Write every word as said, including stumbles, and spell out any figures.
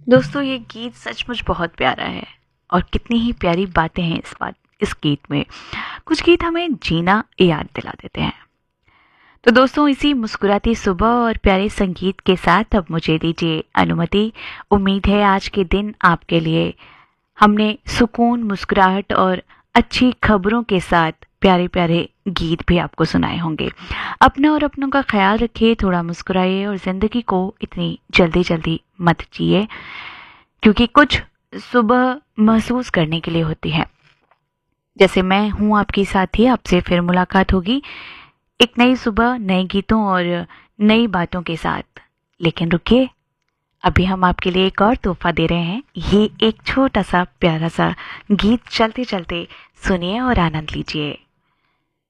दोस्तों, ये गीत सचमुच बहुत प्यारा है और कितनी ही प्यारी बातें हैं इस बात इस गीत में। कुछ गीत हमें जीना याद दिला देते हैं। तो दोस्तों, इसी मुस्कुराती सुबह और प्यारे संगीत के साथ अब मुझे दीजिए अनुमति। उम्मीद है आज के दिन आपके लिए हमने सुकून, मुस्कुराहट और अच्छी खबरों के साथ प्यारे प्यारे गीत भी आपको सुनाए होंगे। अपना और अपनों का ख्याल रखिए, थोड़ा मुस्कुराइए और ज़िंदगी को इतनी जल्दी जल्दी मत जिए, क्योंकि कुछ सुबह महसूस करने के लिए होती है। जैसे मैं हूँ आपकी साथी, आपसे फिर मुलाकात होगी एक नई सुबह, नए गीतों और नई बातों के साथ। लेकिन रुकिए, अभी हम आपके लिए एक और तोहफा दे रहे हैं। ये एक छोटा सा प्यारा सा गीत चलते चलते सुनिए और आनंद लीजिए।